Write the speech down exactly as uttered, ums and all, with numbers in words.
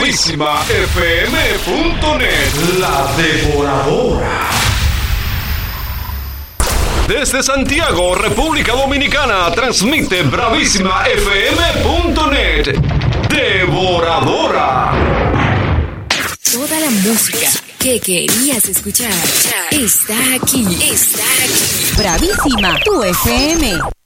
bravísima f m punto net. La Devoradora. Desde Santiago, República Dominicana, transmite bravísima f m punto net. Devoradora. Toda la música que querías escuchar está aquí. Está aquí. Bravísima, tu F M.